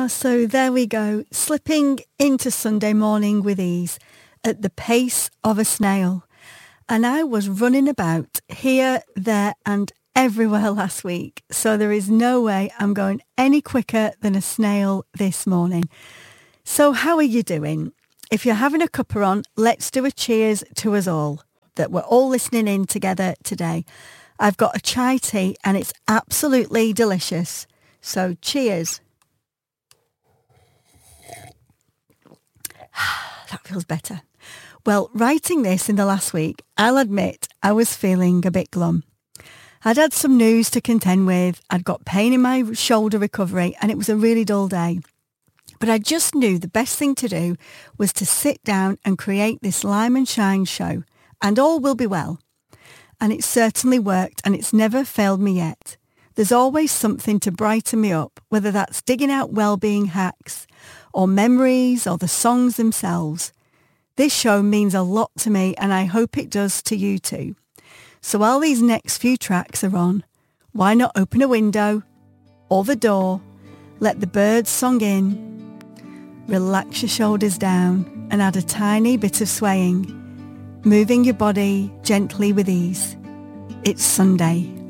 So there we go, slipping into Sunday morning with ease at the pace of a snail. And I was running about here, there and everywhere last week, so there is no way I'm going any quicker than a snail this morning. So how are you doing? If you're having a cuppa on, let's do a cheers to us all, that we're all listening in together today. I've got a chai tea and it's absolutely delicious. So cheers. That feels better. Well, writing this in the last week, I'll admit I was feeling a bit glum. I'd had some news to contend with, I'd got pain in my shoulder recovery, and it was a really dull day. But I just knew the best thing to do was to sit down and create this Lime and Shine show, and all will be well. And it certainly worked, and it's never failed me yet. There's always something to brighten me up, whether that's digging out well-being hacks, or memories, or the songs themselves. This show means a lot to me, and I hope it does to you too. So while these next few tracks are on, why not open a window or the door, let the birds song in, relax your shoulders down and add a tiny bit of swaying, moving your body gently with ease. It's Sunday.